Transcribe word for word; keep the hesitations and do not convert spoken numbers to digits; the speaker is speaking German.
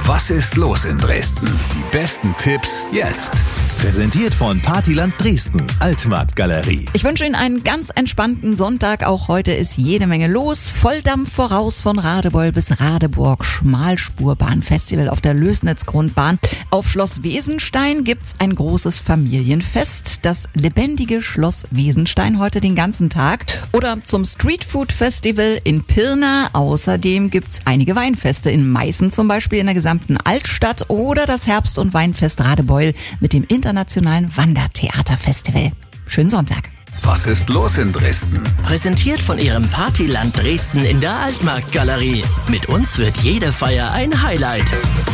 Was ist los in Dresden? Die besten Tipps jetzt. Präsentiert von Partyland Dresden, Altmarktgalerie. Ich wünsche Ihnen einen ganz entspannten Sonntag. Auch heute ist jede Menge los. Volldampf voraus von Radebeul bis Radeburg. Schmalspurbahnfestival auf der Lößnitz-Grundbahn. Auf Schloss Wesenstein gibt's ein großes Familienfest. Das lebendige Schloss Wesenstein heute den ganzen Tag. Oder zum Streetfood-Festival in Pirna. Außerdem gibt's einige Weinfeste in Meißen zum Beispiel, in der gesamten Altstadt. Oder das Herbst- und Weinfest Radebeul mit dem Internationalen Wandertheaterfestival. Schönen Sonntag. Was ist los in Dresden? Präsentiert von Ihrem Partyland Dresden in der Altmarktgalerie. Mit uns wird jede Feier ein Highlight.